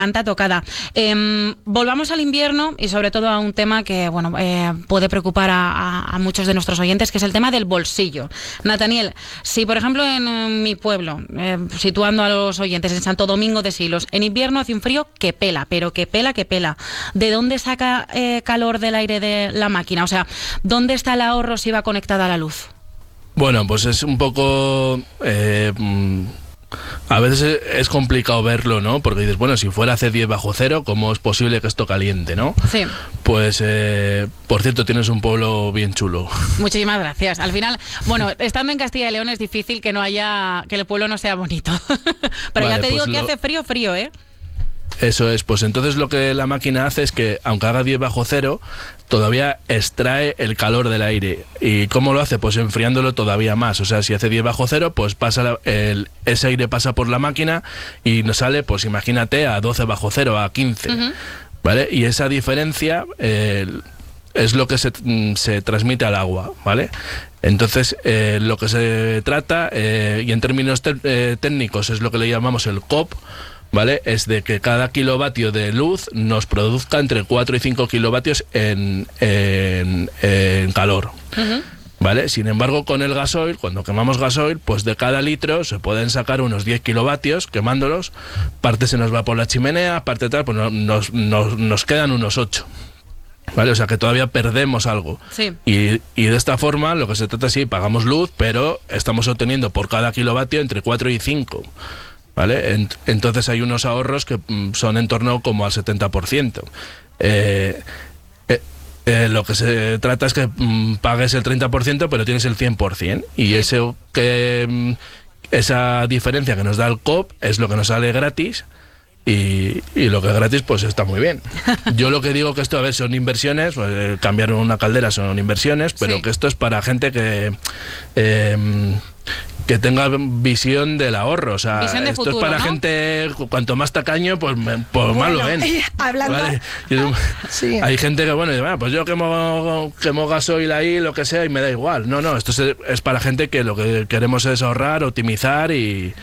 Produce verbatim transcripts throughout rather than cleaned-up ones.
Anta tocada. Eh, volvamos al invierno y sobre todo a un tema que bueno eh, puede preocupar a, a, a muchos de nuestros oyentes, que es el tema del bolsillo. Nataniel, si por ejemplo en, en mi pueblo, eh, situando a los oyentes en Santo Domingo de Silos, en invierno hace un frío que pela, pero que pela, que pela. ¿De dónde saca eh, calor del aire de la máquina? O sea, ¿dónde está el ahorro si va conectada a la luz? Bueno, pues es un poco... Eh, A veces es complicado verlo, ¿no? Porque dices, bueno, si fuera C diez bajo cero, ¿cómo es posible que esto caliente, no? Sí. Pues, eh, por cierto, tienes un pueblo bien chulo. Muchísimas gracias. Al final, bueno, estando en Castilla y León es difícil que no haya, que el pueblo no sea bonito. Pero vale, ya te pues digo que lo... hace frío, frío, ¿eh? Eso es, pues entonces lo que la máquina hace es que, aunque haga diez bajo cero, todavía extrae el calor del aire. ¿Y cómo lo hace? Pues enfriándolo todavía más. O sea, si hace diez bajo cero, pues pasa la, el, ese aire pasa por la máquina y nos sale, pues imagínate, a doce bajo cero, a quince. Uh-huh. ¿Vale? Y esa diferencia eh, es lo que se, se transmite al agua, ¿vale? Entonces, eh, lo que se trata, eh, y en términos te, eh, técnicos, es lo que le llamamos el C O P, ¿vale? Es de que cada kilovatio de luz nos produzca entre cuatro y cinco kilovatios en, en, en calor. Uh-huh. ¿Vale? Sin embargo, con el gasoil, cuando quemamos gasoil, pues de cada litro se pueden sacar unos diez kilovatios quemándolos, parte se nos va por la chimenea, parte tal, pues nos, nos, nos quedan unos ocho. ¿Vale? O sea que todavía perdemos algo. Sí. Y, y de esta forma lo que se trata es sí, pagamos luz, pero estamos obteniendo por cada kilovatio entre cuatro y cinco. ¿Vale? Entonces hay unos ahorros que son en torno como al setenta por ciento. Eh, eh, eh, lo que se trata es que mm, pagues el treinta por ciento, pero tienes el cien por ciento. Y ese, que, mm, esa diferencia que nos da el C O P es lo que nos sale gratis. Y, y lo que es gratis pues está muy bien. Yo lo que digo que esto a ver son inversiones, pues, eh, cambiar una caldera son inversiones, pero sí, que esto es para gente que eh, que tenga visión del ahorro, o sea, visión de esto futuro, es para ¿no? gente, cuanto más tacaño, pues, pues bueno, más lo ven. Eh, hablando... ¿Vale? Y, sí. Hay gente que, bueno, dice, bueno, pues yo quemo, quemo gasoil ahí, lo que sea, y me da igual. No, no, esto es, es para gente que lo que queremos es ahorrar, optimizar y...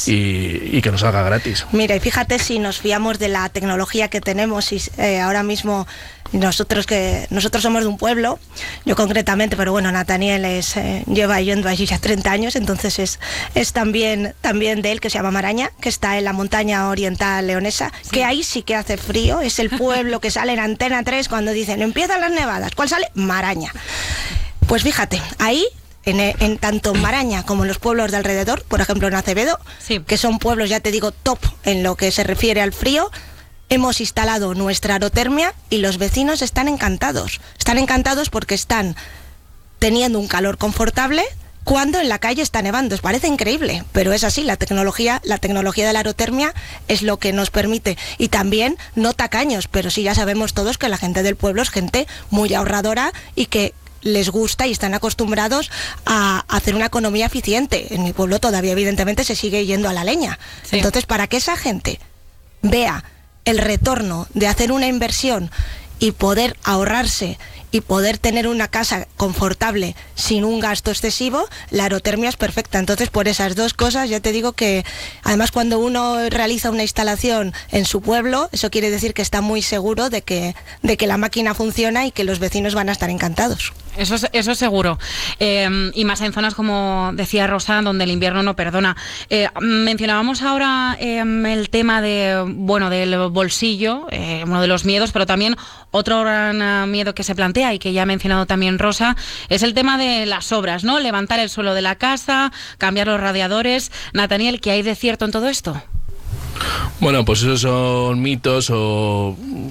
Y, y que nos salga gratis. Mira, y fíjate si nos fiamos de la tecnología que tenemos y eh, ahora mismo nosotros que nosotros somos de un pueblo, yo concretamente, pero bueno, Nataniel es, eh, lleva yendo allí ya treinta años, entonces es, es también, también de él, que se llama Maraña, que está en la montaña oriental leonesa, sí, que ahí sí que hace frío, es el pueblo que sale en Antena tres cuando dicen empiezan las nevadas, ¿cuál sale? Maraña. Pues fíjate, ahí En, en tanto en Maraña como en los pueblos de alrededor, por ejemplo en Acevedo, sí, que son pueblos, ya te digo, top en lo que se refiere al frío, hemos instalado nuestra aerotermia y los vecinos están encantados. Están encantados porque están teniendo un calor confortable cuando en la calle está nevando. Os parece increíble, pero es así, la tecnología, la tecnología de la aerotermia es lo que nos permite. Y también, no tacaños, pero sí ya sabemos todos que la gente del pueblo es gente muy ahorradora y que les gusta y están acostumbrados a hacer una economía eficiente. En mi pueblo todavía evidentemente se sigue yendo a la leña. Sí. Entonces, para que esa gente vea el retorno de hacer una inversión y poder ahorrarse y poder tener una casa confortable sin un gasto excesivo, la aerotermia es perfecta. Entonces, por esas dos cosas, ya te digo que además cuando uno realiza una instalación en su pueblo, eso quiere decir que está muy seguro de que, de que la máquina funciona y que los vecinos van a estar encantados. Eso es, eso es seguro. Eh, y más en zonas, como decía Rosa, donde el invierno no perdona. Eh, mencionábamos ahora eh, el tema de, bueno, del bolsillo, eh, uno de los miedos, pero también otro gran uh, miedo que se plantea y que ya ha mencionado también Rosa, es el tema de las obras, ¿no? Levantar el suelo de la casa, cambiar los radiadores. Nataniel, ¿qué hay de cierto en todo esto? Bueno, pues esos son mitos o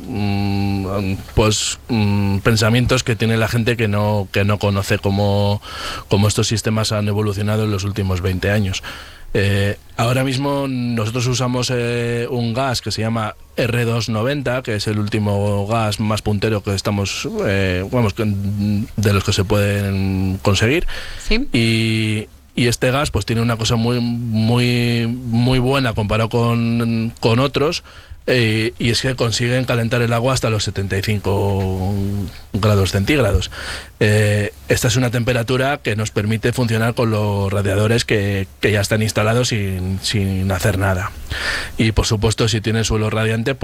mmm, pues mmm, pensamientos que tiene la gente que no, que no conoce cómo, cómo estos sistemas han evolucionado en los últimos veinte años. Eh, ahora mismo nosotros usamos eh, un gas que se llama R doscientos noventa, que es el último gas más puntero que estamos, eh, vamos, de los que se pueden conseguir. ¿Sí? Y Y este gas pues tiene una cosa muy muy muy buena comparado con, con otros, eh, y es que consiguen calentar el agua hasta los setenta y cinco grados centígrados. Eh, esta es una temperatura que nos permite funcionar con los radiadores que, que ya están instalados sin, sin hacer nada. Y por supuesto, si tiene suelo radiante,